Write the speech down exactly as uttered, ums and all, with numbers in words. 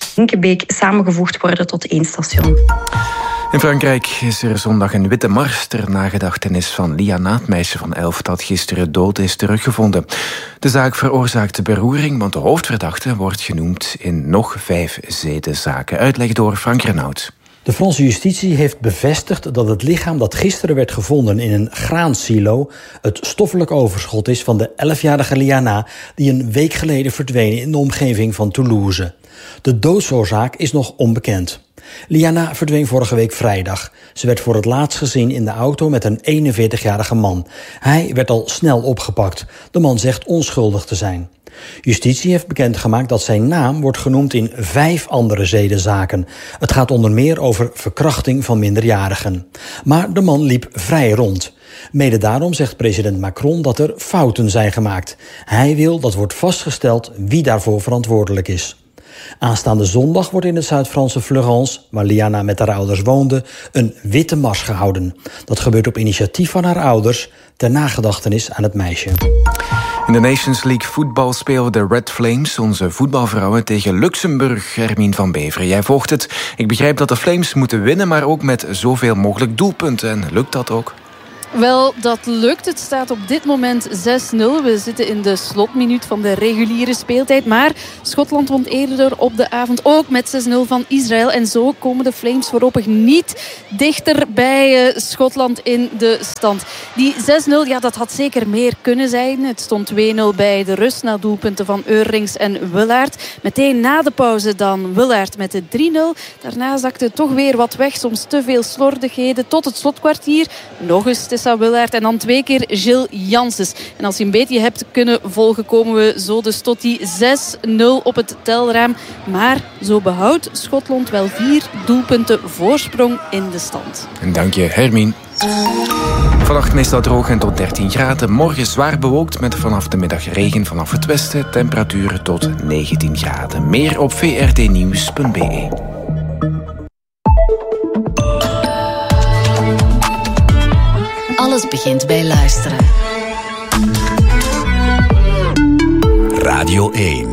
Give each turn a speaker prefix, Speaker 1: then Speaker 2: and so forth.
Speaker 1: Hinkenbeek samengevoegd worden tot één station.
Speaker 2: In Frankrijk is er zondag een witte mars ter nagedachtenis van Liana, het meisje van elf dat gisteren dood is teruggevonden. De zaak veroorzaakte beroering, want de hoofdverdachte wordt genoemd in nog vijf zedenzaken. Uitleg door Frank Renaud.
Speaker 3: De Franse justitie heeft bevestigd dat het lichaam dat gisteren werd gevonden in een graansilo het stoffelijk overschot is van de elfjarige Liana die een week geleden verdween in de omgeving van Toulouse. De doodsoorzaak is nog onbekend. Liana verdween vorige week vrijdag. Ze werd voor het laatst gezien in de auto met een eenenveertigjarige man. Hij werd al snel opgepakt. De man zegt onschuldig te zijn. Justitie heeft bekendgemaakt dat zijn naam wordt genoemd in vijf andere zedenzaken. Het gaat onder meer over verkrachting van minderjarigen. Maar de man liep vrij rond. Mede daarom zegt president Macron dat er fouten zijn gemaakt. Hij wil dat wordt vastgesteld wie daarvoor verantwoordelijk is. Aanstaande zondag wordt in het Zuid-Franse Fleurance, waar Liana met haar ouders woonde, een witte mars gehouden. Dat gebeurt op initiatief van haar ouders, ter nagedachtenis aan het meisje.
Speaker 2: In de Nations League voetbal spelen de Red Flames, onze voetbalvrouwen, tegen Luxemburg. Hermine van Beveren, jij volgt het. Ik begrijp dat de Flames moeten winnen, maar ook met zoveel mogelijk doelpunten. En lukt dat ook?
Speaker 4: Wel, dat lukt. Het staat op dit moment zes nul. We zitten in de slotminuut van de reguliere speeltijd. Maar Schotland won eerder op de avond ook met zes nul van Israël. En zo komen de Flames voorlopig niet dichter bij uh, Schotland in de stand. Die zes nul, ja, dat had zeker meer kunnen zijn. Het stond twee nul bij de rust na doelpunten van Eurlings en Willaert. Meteen na de pauze dan Willaert met de drie nul. Daarna zakte toch weer wat weg. Soms te veel slordigheden tot het slotkwartier. Nog eens Tessa Willaert en dan twee keer Gilles Janssens. En als je een beetje hebt kunnen volgen, komen we zo dus tot die zes nul op het telraam. Maar zo behoudt Schotland wel vier doelpunten voorsprong in de stand.
Speaker 2: En dank je, Hermine. Vannacht meestal droog en tot dertien graden. Morgen zwaar bewolkt met vanaf de middag regen vanaf het westen. Temperaturen tot negentien graden. Meer op v r t nieuws punt b e.
Speaker 5: Alles begint bij luisteren.
Speaker 6: Radio één.